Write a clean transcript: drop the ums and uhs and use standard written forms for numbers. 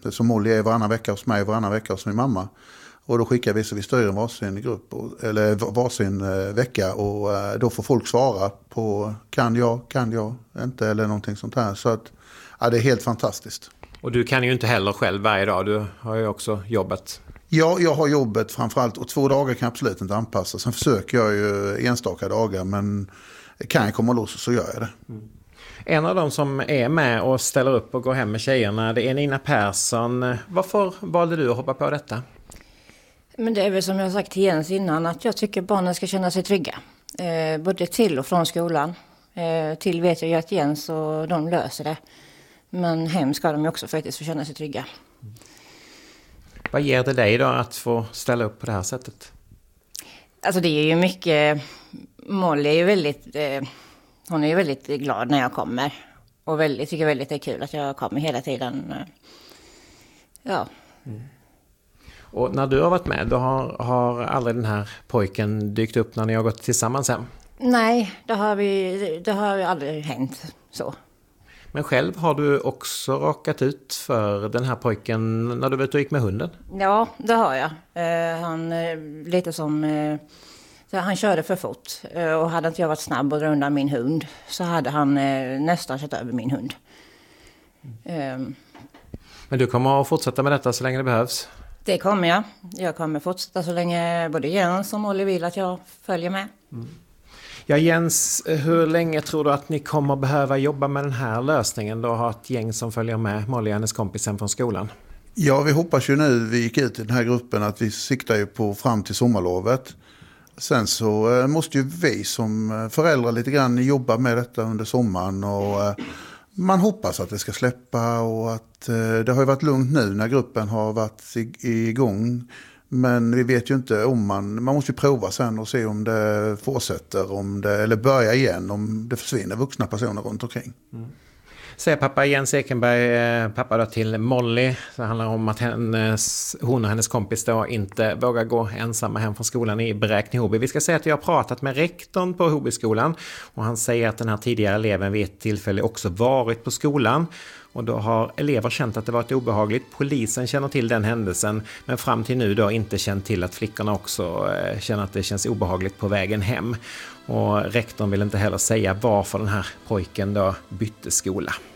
Så Molly är varannan vecka hos mig, varannan vecka hos min mamma. Och då skickar vi så vi styr en varsin grupp, eller varsin vecka. Och då får folk svara på kan jag, inte eller någonting sånt här. Så att, ja, det är helt fantastiskt. Och du kan ju inte heller själv varje dag, du har ju också jobbat. Ja, jag har jobbet framförallt och 2 dagar kan jag absolut inte anpassa. Sen försöker jag ju enstaka dagar, men kan jag komma loss så gör jag det. Mm. En av de som är med och ställer upp och går hem med tjejerna, det är Nina Persson. Varför valde du att hoppa på detta? Men det är väl som jag har sagt till Jens innan, att jag tycker barnen ska känna sig trygga. Både till och från skolan. Till vet jag ju att Jens och de löser det. Men hem ska de ju också faktiskt få känna sig trygga. Vad ger det dig då att få ställa upp på det här sättet? Alltså det är ju mycket... Molly är ju väldigt... hon är ju väldigt glad när jag kommer. Och tycker väldigt det är kul att jag kommer hela tiden. Ja. Mm. Och när du har varit med, då har aldrig den här pojken dykt upp när ni har gått tillsammans hem? Nej, det har ju aldrig hänt så. Men själv har du också råkat ut för den här pojken när du var ute och gick med hunden? Ja, det har jag. Han lite som... han körde för fort. Och hade inte jag varit snabb och dra undan min hund så hade han nästan kört över min hund. Men du kommer att fortsätta med detta så länge det behövs? Det kommer jag. Jag kommer fortsätta så länge både Jens och Molly vill att jag följer med. Mm. Ja, Jens, hur länge tror du att ni kommer behöva jobba med den här lösningen då, ha ett gäng som följer med Molly och hennes kompis hem från skolan? Ja, vi hoppas ju nu, vi gick ut i den här gruppen, att vi siktar ju på fram till sommarlovet. Sen så måste ju vi som föräldrar lite grann jobba med detta under sommaren och man hoppas att det ska släppa och att det har ju varit lugnt nu när gruppen har varit igång. Men vi vet ju inte om man måste ju prova sen och se om det fortsätter, eller börjar igen, om det försvinner vuxna personer runt omkring. Mm. Säger pappa Jens Ekenberg, pappa då till Molly. Det handlar om att hon och hennes kompis då inte vågar gå ensamma hem från skolan i Bräkne Hoby. Vi ska säga att jag har pratat med rektorn på Hobyskolan och han säger att den här tidigare eleven vid ett tillfälle också varit på skolan. Och då har elever känt att det varit obehagligt. Polisen känner till den händelsen men fram till nu då inte känt till att flickorna också känner att det känns obehagligt på vägen hem. Och rektorn vill inte heller säga varför den här pojken då bytte skola.